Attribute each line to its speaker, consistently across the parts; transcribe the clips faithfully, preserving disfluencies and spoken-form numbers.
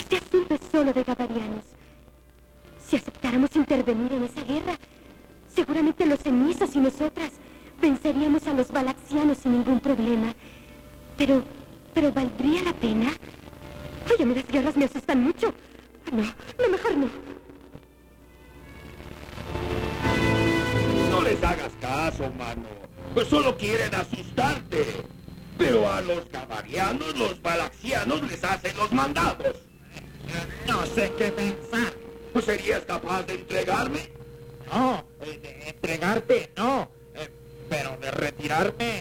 Speaker 1: Este asunto es solo de gavarianos. Si aceptáramos intervenir en esa guerra, seguramente los cenizos y nosotras venceríamos a los valaxianos sin ningún problema. Pero, pero ¿valdría la pena? Oye, a mí las guerras me asustan mucho. No, no, mejor no.
Speaker 2: No les hagas caso, mano. Pues solo quieren asustarte. Pero a los gavarianos, los valaxianos les hacen los mandados.
Speaker 3: No sé qué pensar.
Speaker 2: ¿Pues serías capaz de entregarme?
Speaker 3: No, eh, de entregarte no. Eh, pero de retirarme...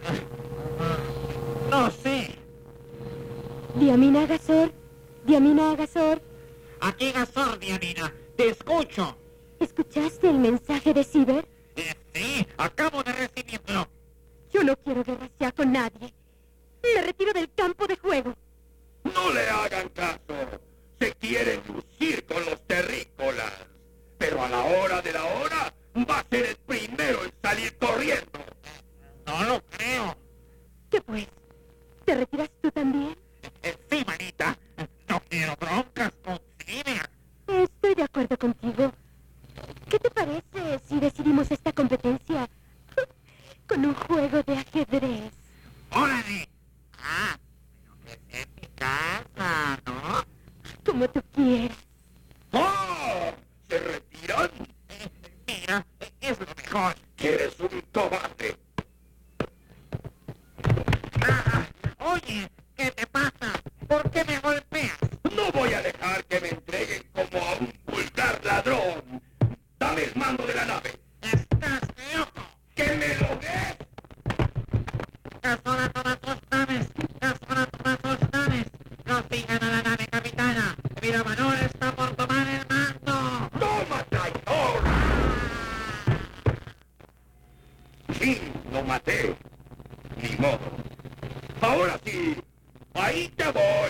Speaker 3: No sé.
Speaker 1: Diamina Agazor, Diamina Agazor.
Speaker 3: Aquí Gazor, Diamina. Te escucho.
Speaker 1: ¿Escuchaste el mensaje de Ciber?
Speaker 3: Eh, sí, acabo de recibirlo.
Speaker 1: Yo no quiero guerra ya con nadie. Me retiro del campo de juego.
Speaker 2: No le hagan caso. Se quieren lucir con los terrícolas. Pero a la hora de la hora va a ser el primero en salir corriendo.
Speaker 3: No lo creo.
Speaker 1: ¿Qué pues? ¿Te retiras tú también?
Speaker 3: Eh, sí, manita. No quiero broncas con Ciber.
Speaker 1: Estoy de acuerdo contigo. ¿Qué te parece si decidimos esta competencia con un juego de ajedrez?
Speaker 3: ¡Órale! Ah, pero que es en mi casa, ¿no?
Speaker 1: Como tú quieras.
Speaker 2: ¡Oh! ¿Se retiran?
Speaker 3: Eh, mira, es lo mejor.
Speaker 2: ¡Eres un cobarde!
Speaker 3: Ah, oye, ¿qué te pasa? ¿Por qué me golpeas?
Speaker 2: No voy a dejar que me entreguen como a un vulgar ladrón. Dame el mando de la nave.
Speaker 3: ¡Estás loco!
Speaker 2: ¡Que me lo des!
Speaker 3: ¡Gazor a todas tus naves! ¡Gazor a todas tus naves! ¡No sigan a la nave, capitana! ¡Miramanor está por tomar el mando!
Speaker 2: ¡Toma, traidor! Sí, lo maté. Ni modo. Ahora sí, ahí te voy.